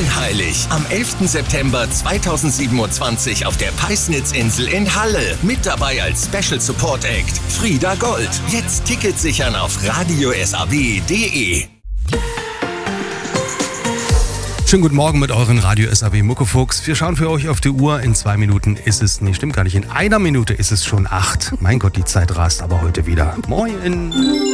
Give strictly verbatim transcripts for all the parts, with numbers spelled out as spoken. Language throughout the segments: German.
Scheinheilig am elften September zweitausendsiebenundzwanzig auf der Peisnitzinsel in Halle. Mit dabei als Special Support Act Frieda Gold. Jetzt Tickets sichern auf radio s a w punkt d e. Schönen guten Morgen mit euren Radio S A W Muckefuchs. Wir schauen für euch auf die Uhr. In zwei Minuten ist es, nee, stimmt gar nicht, in einer Minute ist es schon acht. Mein Gott, die Zeit rast aber heute wieder. Moin!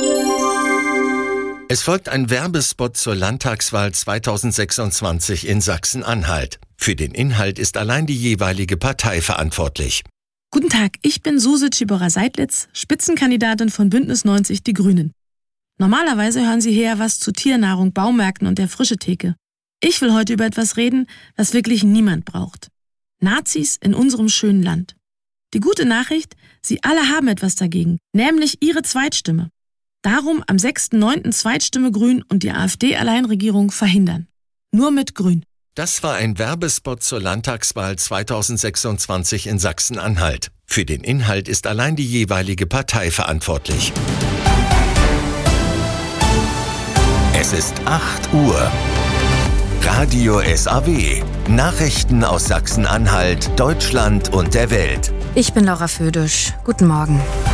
Es folgt ein Werbespot zur Landtagswahl zweitausendsechsundzwanzig in Sachsen-Anhalt. Für den Inhalt ist allein die jeweilige Partei verantwortlich. Guten Tag, ich bin Suse Tschibora-Seidlitz, Spitzenkandidatin von Bündnis neunzig Die Grünen. Normalerweise hören Sie hier was zu Tiernahrung, Baumärkten und der Frischetheke. Ich will heute über etwas reden, was wirklich niemand braucht. Nazis in unserem schönen Land. Die gute Nachricht, Sie alle haben etwas dagegen, nämlich Ihre Zweitstimme. Darum am sechsten neunten Zweitstimme Grün und die AfD-Alleinregierung verhindern. Nur mit Grün. Das war ein Werbespot zur Landtagswahl zweitausendsechsundzwanzig in Sachsen-Anhalt. Für den Inhalt ist allein die jeweilige Partei verantwortlich. Es ist acht Uhr. Radio S A W. Nachrichten aus Sachsen-Anhalt, Deutschland und der Welt. Ich bin Laura Födisch. Guten Morgen.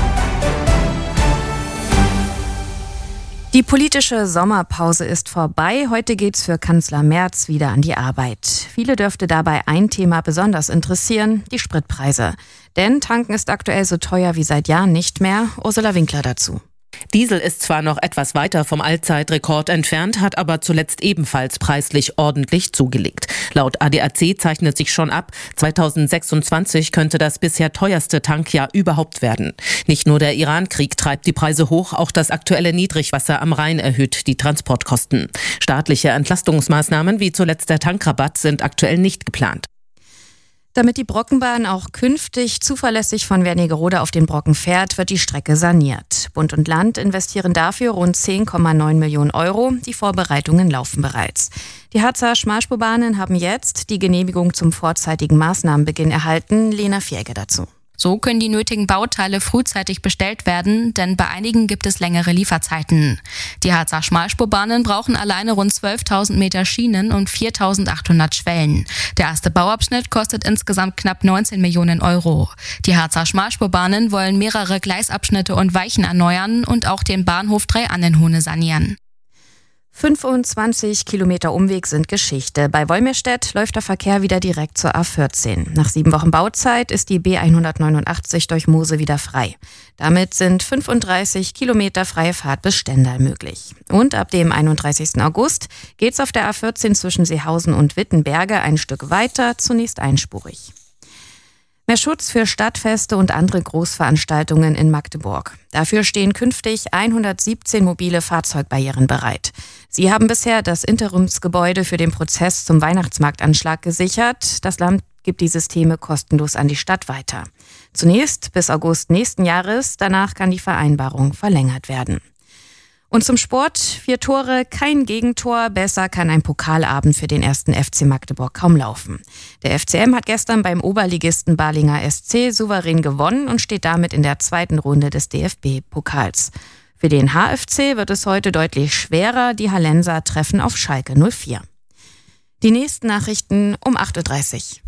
Die politische Sommerpause ist vorbei. Heute geht's für Kanzler Merz wieder an die Arbeit. Viele dürfte dabei ein Thema besonders interessieren: die Spritpreise. Denn tanken ist aktuell so teuer wie seit Jahren nicht mehr. Ursula Winkler dazu. Diesel ist zwar noch etwas weiter vom Allzeitrekord entfernt, hat aber zuletzt ebenfalls preislich ordentlich zugelegt. Laut A D A C zeichnet sich schon ab, zweitausendsechsundzwanzig könnte das bisher teuerste Tankjahr überhaupt werden. Nicht nur der Iran-Krieg treibt die Preise hoch, auch das aktuelle Niedrigwasser am Rhein erhöht die Transportkosten. Staatliche Entlastungsmaßnahmen wie zuletzt der Tankrabatt sind aktuell nicht geplant. Damit die Brockenbahn auch künftig zuverlässig von Wernigerode auf den Brocken fährt, wird die Strecke saniert. Bund und Land investieren dafür rund zehn Komma neun Millionen Euro. Die Vorbereitungen laufen bereits. Die Harzer Schmalspurbahnen haben jetzt die Genehmigung zum vorzeitigen Maßnahmenbeginn erhalten. Lena Fierge dazu. So können die nötigen Bauteile frühzeitig bestellt werden, denn bei einigen gibt es längere Lieferzeiten. Die Harzer Schmalspurbahnen brauchen alleine rund zwölftausend Meter Schienen und viertausendachthundert Schwellen. Der erste Bauabschnitt kostet insgesamt knapp neunzehn Millionen Euro. Die Harzer Schmalspurbahnen wollen mehrere Gleisabschnitte und Weichen erneuern und auch den Bahnhof Drei-Annenhohne sanieren. fünfundzwanzig Kilometer Umweg sind Geschichte. Bei Wolmirstedt läuft der Verkehr wieder direkt zur A vierzehn. Nach sieben Wochen Bauzeit ist die B hundertneunundachtzig durch Mose wieder frei. Damit sind fünfunddreißig Kilometer freie Fahrt bis Stendal möglich. Und ab dem einunddreißigsten August geht's auf der A vierzehn zwischen Seehausen und Wittenberge ein Stück weiter, zunächst einspurig. Mehr Schutz für Stadtfeste und andere Großveranstaltungen in Magdeburg. Dafür stehen künftig hundertsiebzehn mobile Fahrzeugbarrieren bereit. Sie haben bisher das Interimsgebäude für den Prozess zum Weihnachtsmarktanschlag gesichert. Das Land gibt die Systeme kostenlos an die Stadt weiter. Zunächst bis August nächsten Jahres, danach kann die Vereinbarung verlängert werden. Und zum Sport: vier Tore, kein Gegentor. Besser kann ein Pokalabend für den ersten F C Magdeburg kaum laufen. Der F C M hat gestern beim Oberligisten Balinger S C souverän gewonnen und steht damit in der zweiten Runde des D F B-Pokals. Für den H F C wird es heute deutlich schwerer. Die Hallenser treffen auf Schalke null vier. Die nächsten Nachrichten um acht Uhr dreißig.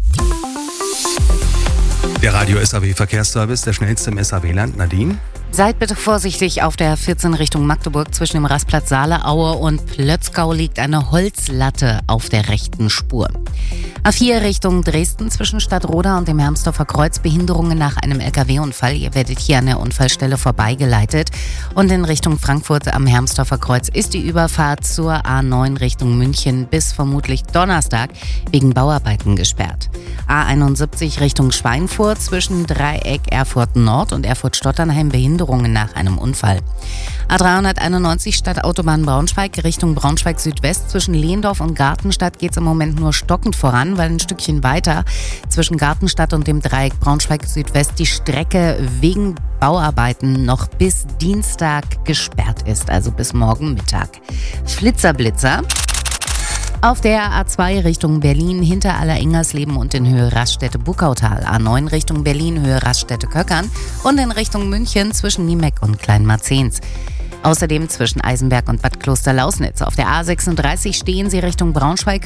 Der Radio S A W Verkehrsservice, der schnellste im S A W-Land. Nadine? Seid bitte vorsichtig auf der A vierzehn Richtung Magdeburg. Zwischen dem Rastplatz Saale-Aue und Plötzgau liegt eine Holzlatte auf der rechten Spur. A vier Richtung Dresden zwischen Stadtroda und dem Hermsdorfer Kreuz. Behinderungen nach einem L K W-Unfall. Ihr werdet hier an der Unfallstelle vorbeigeleitet. Und in Richtung Frankfurt am Hermsdorfer Kreuz ist die Überfahrt zur A neun Richtung München bis vermutlich Donnerstag wegen Bauarbeiten gesperrt. A einundsiebzig Richtung Schweinfurt zwischen Dreieck Erfurt Nord und Erfurt-Stotternheim. Behinderungen nach einem Unfall. A dreihunderteinundneunzig Stadtautobahn Braunschweig Richtung Braunschweig Südwest. Zwischen Lehndorf und Gartenstadt geht es im Moment nur stockend voran, weil ein Stückchen weiter zwischen Gartenstadt und dem Dreieck Braunschweig Südwest die Strecke wegen Bauarbeiten noch bis Dienstag gesperrt ist, also bis morgen Mittag. Flitzerblitzer. Auf der A zwei Richtung Berlin hinter Allerengersleben und in Höhe Raststätte-Buckautal. A neun Richtung Berlin, Höhe Raststätte-Köckern und in Richtung München zwischen Niemeck und Kleinmarzens. Außerdem zwischen Eisenberg und Bad Klosterlausnitz. Auf der A sechsunddreißig stehen Sie Richtung Braunschweig